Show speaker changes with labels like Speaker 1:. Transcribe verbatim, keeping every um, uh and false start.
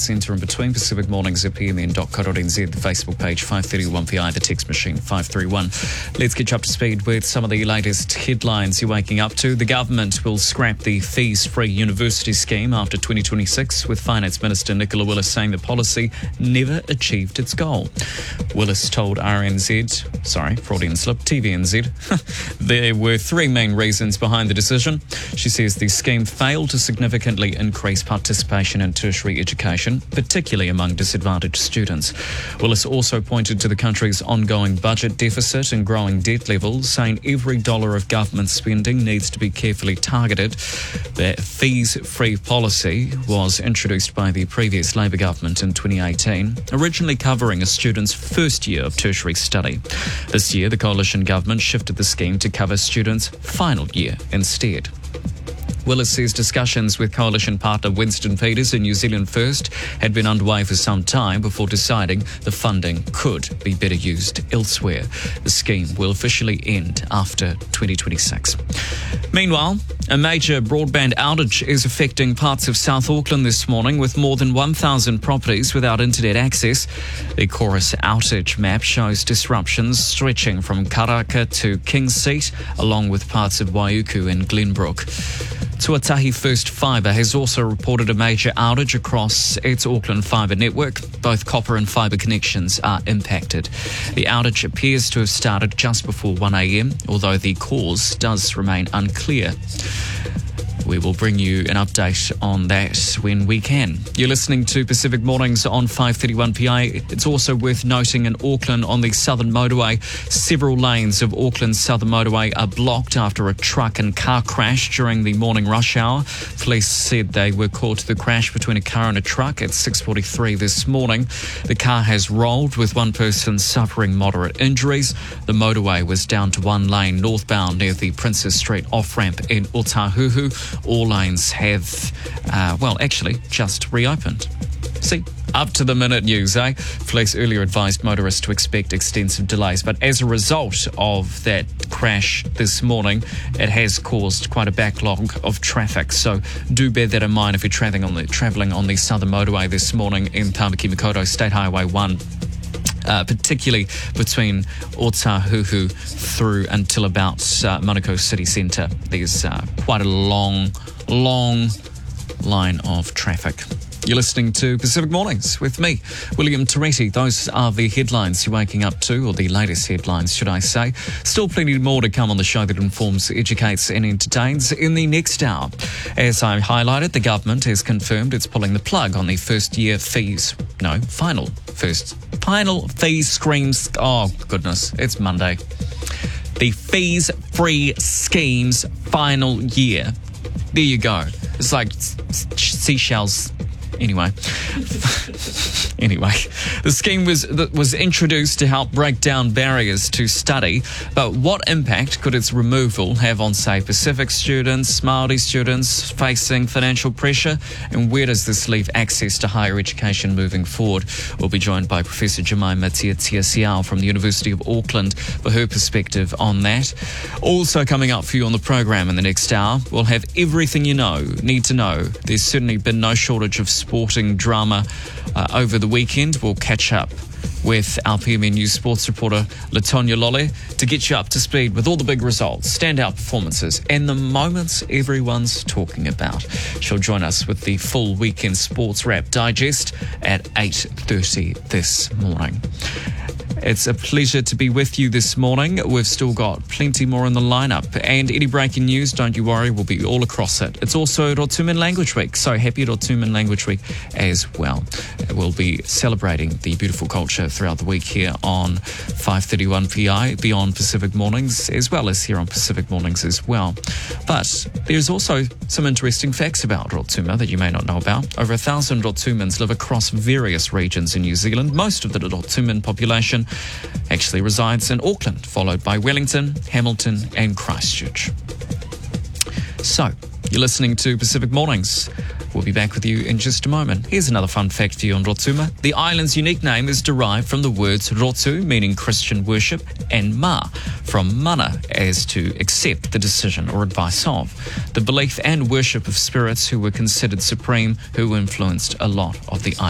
Speaker 1: centre and between Pacific Mornings at p m n dot co dot n z, the Facebook page five thirty-one P I, the text machine five three one. Let's get you up to speed with some of the latest headlines you're waking up to. The government will scrap the fees-free university scheme after twenty twenty-six, with Finance Minister Nicola Willis saying the policy never achieved its goal. Willis told R N Z, sorry, Freudian slip, T V N Z, there were three main reasons behind the decision. She says the scheme failed to significantly increase participation in tertiary education, particularly among disadvantaged students. Willis also pointed to the country's ongoing budget deficit and growing debt levels, saying every dollar of government spending needs to be carefully targeted. The fees-free policy was introduced by the previous Labor government in twenty eighteen, originally covering a student's first year of tertiary study. This year, the coalition government shifted the scheme to cover students' final year instead. Willis says discussions with coalition partner Winston Peters and New Zealand First had been underway for some time before deciding the funding could be better used elsewhere. The scheme will officially end after twenty twenty-six. Meanwhile, a major broadband outage is affecting parts of South Auckland this morning, with more than one thousand properties without internet access. The Chorus outage map shows disruptions stretching from Karaka to King's Seat, along with parts of Waiuku and Glenbrook. Tuatahi First Fibre has also reported a major outage across its Auckland fibre network. Both copper and fibre connections are impacted. The outage appears to have started just before one a m, although the cause does remain unclear. We will bring you an update on that when we can. You're listening to Pacific Mornings on five thirty-one P I. It's also worth noting in Auckland on the Southern Motorway, several lanes of Auckland's Southern Motorway are blocked after a truck and car crash during the morning rush hour. Police said they were caught to the crash between a car and a truck at six forty-three this morning. The car has rolled, with one person suffering moderate injuries. The motorway was down to one lane northbound near the Princess Street off-ramp in Otahuhu. All lanes have, uh, well, actually just reopened. See, up to the minute news, eh? Police earlier advised motorists to expect extensive delays, but as a result of that crash this morning, it has caused quite a backlog of traffic. So do bear that in mind if you're travelling on the, travelling on the Southern Motorway this morning in Tamaki Makaurau, State Highway one. Uh, particularly between Otahuhu through until about uh, Manukau City Centre. There's uh, quite a long, long line of traffic. You're listening to Pacific Mornings with me, William Toretti. Those are the headlines you're waking up to, or the latest headlines, should I say. Still plenty more to come on the show that informs, educates and entertains in the next hour. As I highlighted, the government has confirmed it's pulling the plug on the first year fees, no, final first, final fees screams, oh goodness, it's Monday. The fees-free scheme's final year. There you go. It's like seashells. Anyway, anyway, the scheme was was introduced to help break down barriers to study, but what impact could its removal have on, say, Pacific students, Māori students facing financial pressure, and where does this leave access to higher education moving forward? We'll be joined by Professor Jemima Tiatiasiao from the University of Auckland for her perspective on that. Also coming up for you on the program in the next hour, we'll have everything you know, need to know. There's certainly been no shortage of sporting drama uh, over the weekend. We'll catch up with our P M N News sports reporter Latonya Lole to get you up to speed with all the big results, standout performances and the moments everyone's talking about. She'll join us with the full weekend sports wrap digest at eight thirty this morning. It's a pleasure to be with you this morning. We've still got plenty more in the lineup. And any breaking news, don't you worry, we'll be all across it. It's also Rotuman Language Week, so happy Rotuman Language Week as well. We'll be celebrating the beautiful culture throughout the week here on five thirty-one P I, beyond Pacific Mornings, as well as here on Pacific Mornings as well. But there's also some interesting facts about Rotuma that you may not know about. Over a thousand Rotumans live across various regions in New Zealand. Most of the Rotuman population actually resides in Auckland, followed by Wellington, Hamilton and Christchurch. So, you're listening to Pacific Mornings. We'll be back with you in just a moment. Here's another fun fact for you on Rotuma. The island's unique name is derived from the words Rotu, meaning Christian worship, and Ma, from mana, as to accept the decision or advice of. The belief and worship of spirits who were considered supreme, who influenced a lot of the island.